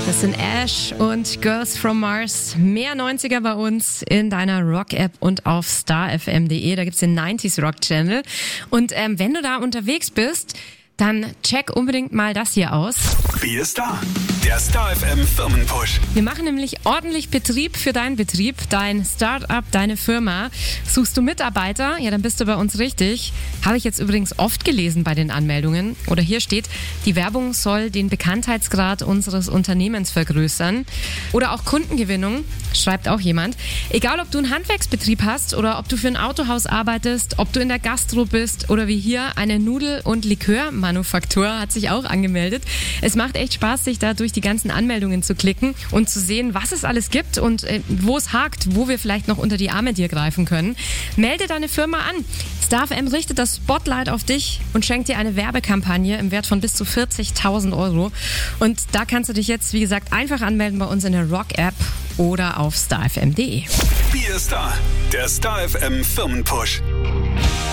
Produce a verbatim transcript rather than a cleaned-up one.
Das sind Ash und Girls from Mars. Mehr neunziger bei uns in deiner Rock-App und auf star f m punkt d e. Da gibt's den neunziger Rock Channel. Und ähm, wenn du da unterwegs bist, dann check unbedingt mal das hier aus. Wie ist da? Der Star F M Firmenpush. Wir machen nämlich ordentlich Betrieb für deinen Betrieb, dein Start-up, deine Firma. Suchst du Mitarbeiter? Ja, dann bist du bei uns richtig. Habe ich jetzt übrigens oft gelesen bei den Anmeldungen. Oder hier steht, die Werbung soll den Bekanntheitsgrad unseres Unternehmens vergrößern. Oder auch Kundengewinnung, schreibt auch jemand. Egal, ob du einen Handwerksbetrieb hast oder ob du für ein Autohaus arbeitest, ob du in der Gastro bist oder wie hier eine Nudel- und Likörmanufaktur hat sich auch angemeldet. Es macht echt Spaß, sich da durch die ganzen Anmeldungen zu klicken und zu sehen, was es alles gibt und äh, wo es hakt, wo wir vielleicht noch unter die Arme dir greifen können. Melde deine Firma an. Star F M richtet das Spotlight auf dich und schenkt dir eine Werbekampagne im Wert von bis zu vierzigtausend Euro. Und da kannst du dich jetzt, wie gesagt, einfach anmelden bei uns in der Rock-App oder auf star f m punkt d e. Wie ist da? Der Star F M Firmenpush.